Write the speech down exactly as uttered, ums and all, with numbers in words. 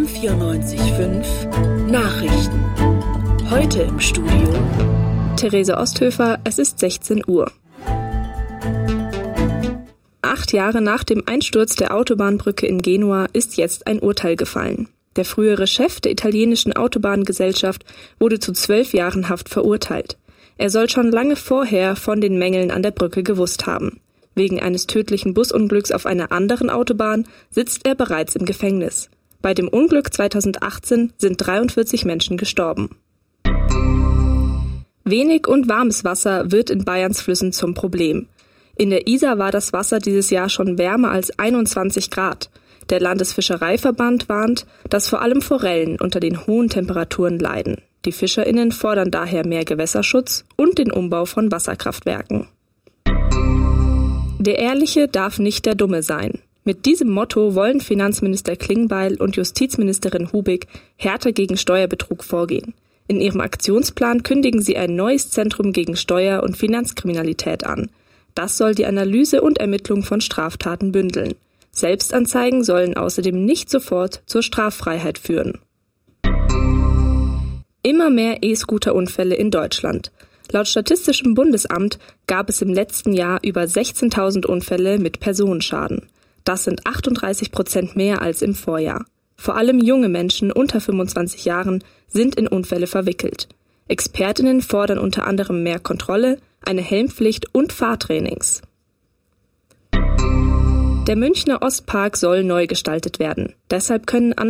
M vierundneunzig Komma fünf Nachrichten. Heute im Studio Therese Osthöfer, es ist sechzehn Uhr. Acht Jahre nach dem Einsturz der Autobahnbrücke in Genua ist jetzt ein Urteil gefallen. Der frühere Chef der italienischen Autobahngesellschaft wurde zu zwölf Jahren Haft verurteilt. Er soll schon lange vorher von den Mängeln an der Brücke gewusst haben. Wegen eines tödlichen Busunglücks auf einer anderen Autobahn sitzt er bereits im Gefängnis. Bei dem Unglück zweitausendachtzehn sind dreiundvierzig Menschen gestorben. Wenig und warmes Wasser wird in Bayerns Flüssen zum Problem. In der Isar war das Wasser dieses Jahr schon wärmer als einundzwanzig Grad. Der Landesfischereiverband warnt, dass vor allem Forellen unter den hohen Temperaturen leiden. Die FischerInnen fordern daher mehr Gewässerschutz und den Umbau von Wasserkraftwerken. Der Ehrliche darf nicht der Dumme sein. Mit diesem Motto wollen Finanzminister Klingbeil und Justizministerin Hubig härter gegen Steuerbetrug vorgehen. In ihrem Aktionsplan kündigen sie ein neues Zentrum gegen Steuer- und Finanzkriminalität an. Das soll die Analyse und Ermittlung von Straftaten bündeln. Selbstanzeigen sollen außerdem nicht sofort zur Straffreiheit führen. Immer mehr E-Scooter-Unfälle in Deutschland. Laut Statistischem Bundesamt gab es im letzten Jahr über sechzehntausend Unfälle mit Personenschaden. Das sind achtunddreißig Prozent mehr als im Vorjahr. Vor allem junge Menschen unter fünfundzwanzig Jahren sind in Unfälle verwickelt. ExpertInnen fordern unter anderem mehr Kontrolle, eine Helmpflicht und Fahrtrainings. Der Münchner Ostpark soll neu gestaltet werden. Deshalb können